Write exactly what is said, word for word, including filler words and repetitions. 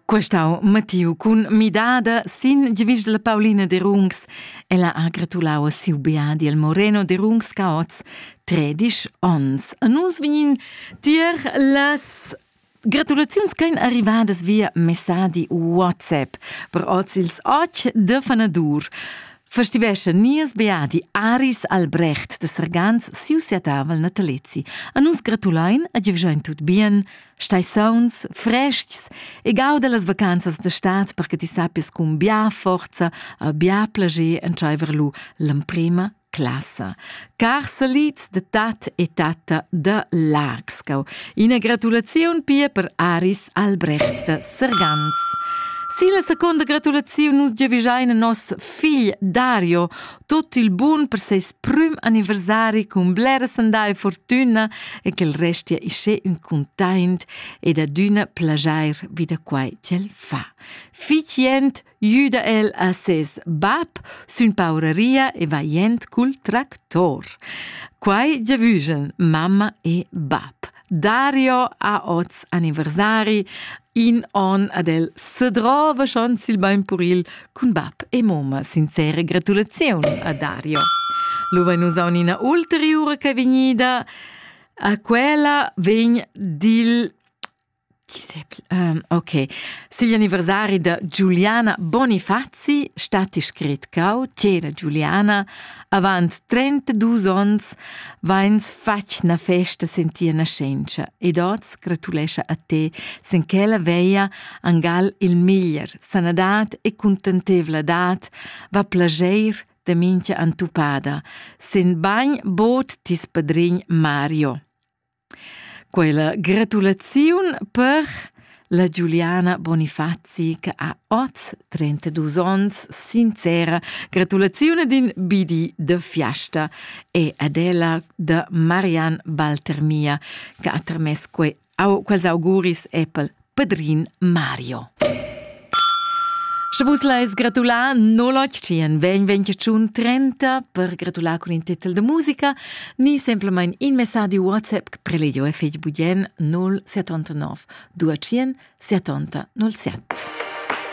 Questau Mattiu cun midada sin givis la Paulina de Rungs. Ella ha gratulau a siu beadi al Moreno de Rungs caoz tredisch ons. A nus vegnin tier las gratulaziuns kein arrivadas via messadi WhatsApp per oz ils och de fanadur. Festivescha nies beadi Aris Albrecht de Sargans siu siatavel natalezi. A nus gratulain a givjain tut bien, stai sauns, frescs e gauda las vacanzas de stat perché ti sapies cum bia forza a bia plager entscheiverlu l'emprima classa. Car salits de tat e tata de Largscau. Ina gratulazione pia per Aris Albrecht de Sargans. Si la seconda gratulazione nu giavisaina nos figl Dario, tot il buon per seis prim anniversari con blera sandai fortuna e che il restia isce un containt ed ad una plagiair vida quai cel fa. Ficient juda el a ses bab sun paureria e vaient cul tractor. Quai giavusen mamma e bab. Dario a oz anniversari in on adel se drova schon silbain puril cun bab e moma. Sincere gratulazione a Dario. Lo vai nus on ina ulteriore che vegnida a quella vegn dil Um, ok, si gli anniversari da Giuliana Bonifazi, stati scret cau, c'era Giuliana, avant trentadue ons, vains fac na festa sentia nascenza, ed oz gratulescha a te, sen che la veia angal il miglior, sanadat e contentevla dat, va plager de mincha antupada, sen bagn bot tis padrin Mario. Quella gratulazione per la Giuliana Bonifazi che ha oz trentadue ons, sincera gratulazione din bidi de fiasta e adela de Marian Baltermia che ha termes que, au, quels auguris e pel padrin Mario. Se vos lais gratular, no l'occhien, ven venticiun trenta per gratular con in titel de musica, ni semplemain in messadi WhatsApp che preledio e fej budien null settantanove duecento settanta null sette.